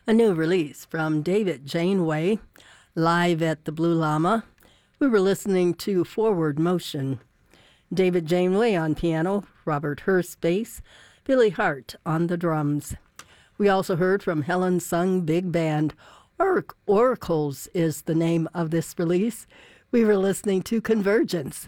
A new release from David Janeway, live at the Blue Llama. We were listening to Forward Motion. David Janeway on piano, Robert Hurst bass, Billy Hart on the drums. We also heard from Helen Sung Big Band. Oracles is the name of this release. We were listening to Convergence.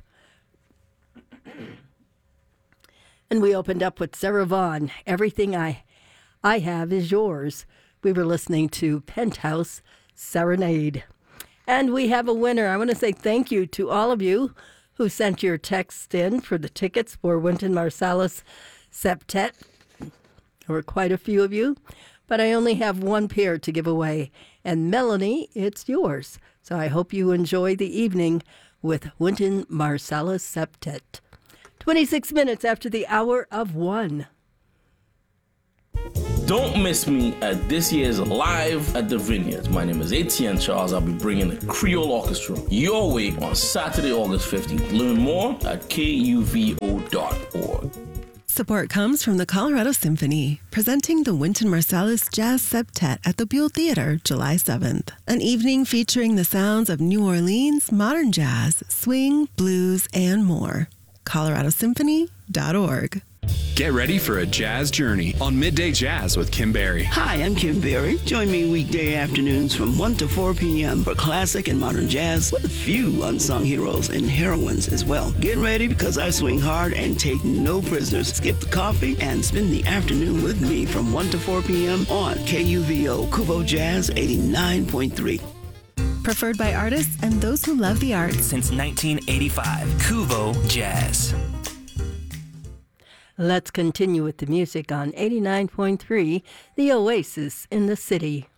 And we opened up with Sarah Vaughan, Everything I Have Is Yours. We were listening to Penthouse Serenade. And we have a winner. I want to say thank you to all of you who sent your text in for the tickets for Wynton Marsalis Septet. There were quite a few of you, but I only have one pair to give away. And Melanie, it's yours. So I hope you enjoy the evening with Wynton Marsalis Septet. 26 minutes after the hour of 1. Don't miss me at this year's Live at the Vineyards. My name is Etienne Charles. I'll be bringing the Creole Orchestra your way on Saturday, August 15th. Learn more at kuvo.org. Support comes from the Colorado Symphony, presenting the Wynton Marsalis Jazz Septet at the Buell Theater, July 7th. An evening featuring the sounds of New Orleans, modern jazz, swing, blues, and more. coloradosymphony.org. Get ready for a jazz journey on Midday Jazz with Kim Berry. Hi, I'm Kim Berry. Join me weekday afternoons from 1 to 4 p.m. for classic and modern jazz with a few unsung heroes and heroines as well. Get ready because I swing hard and take no prisoners. Skip the coffee and spend the afternoon with me from 1 to 4 p.m. on KUVO Kuvo Jazz 89.3. Preferred by artists and those who love the arts. Since 1985, Kuvo Jazz. Let's continue with the music on 89.3, The Oasis in the City.